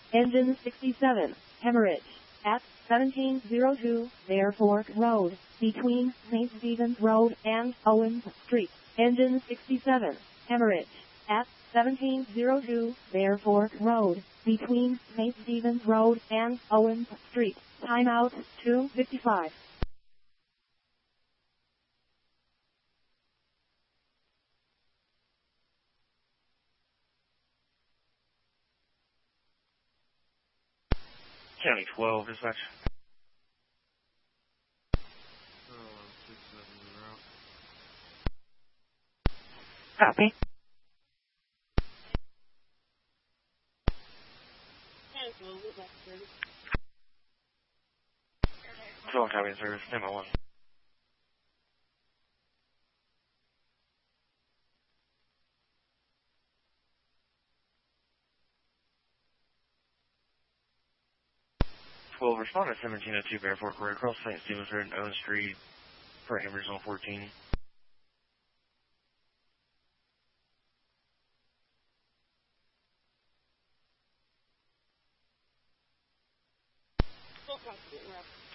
Engine 67, hemorrhage. At 1702 Bear Fork Road, between St. Stephen's Road and Owens Street. Engine 67, hemorrhage. At 1702 Bear Fork Road, between St. Stephen's Road and Owens Street. Timeout 2:55. County 12, dispatch. 670. Copy. Control copy in service, 10-1. Well, respond at 1702 Bear Fork Road, across St. Stephen's Road and Owen Street for hemorrhage on 14. Full copy,